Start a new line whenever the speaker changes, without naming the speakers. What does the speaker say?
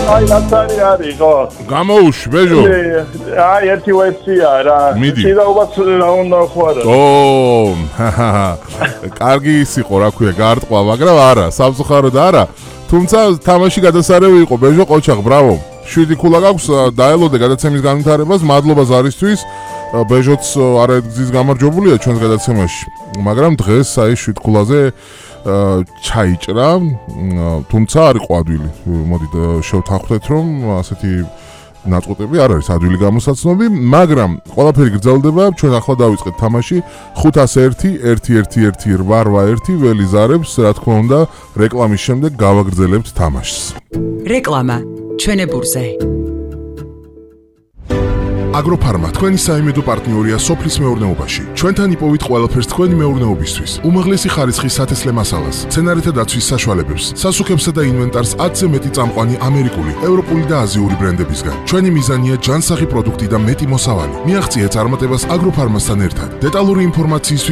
აი ნაცარი არის ხო?
გამოუშვი ბეჟო.
აი ერთი ვერსია რა. შედაობას რა უნდა ხوارა.
კარგი ის იყო, რა ქვია, გაარტყვა, მაგრამ არა, სამწუხაროდ არა. თუმცა თამაში გადასარევი იყო ბეჟო ყოჩაღ, ბრავო. 7 ქულა გაქვს, დაელოდე გადაცემის განვითარებას, მადლობა ზარისთვის. ბეჟოც არაერთგზის გამარჯვებულია ჩვენს გადაცემაში, მაგრამ დღეს აი 7 ქულაზე ჩაიჭრა, თუმცა არ იყო ადვილი. მოდით შევთანხმდეთ, რომ ასეთი ნაწყვეტები არ არის ადვილი გამოსაცნობი, მაგრამ ყველაფერი გრძელდება. ჩვენ ახლა დავიწყეთ თამაში 501-111-881 ველი ზარებს, რა თქმა უნდა, რეკლამის შემდეგ გავაგრძელებთ თამაშს.
რეკლამა ჩვენებურზე.
აგროფარმა თქვენი საიმედო პარტნიორია სოფლის მეურნეობაში. ჩვენთან იპოვით ყველაფერს თქვენი მეურნეობისთვის. უმაღლესი ხარისხის სათესლე მასალას, მცენარეთა დაცვის საშუალებებს, სასუქებსა და ინვენტარს 10-ზე მეტი წამყვანი ამერიკული, ევროპული და აზიური ბრენდებისგან. ჩვენი მიზანია ჯანსაღი პროდუქტი და მეტი მოსავალი. მიაღწიეთ წარმატებას აგროფარმასთან ერთად. დეტალური ინფორმაციის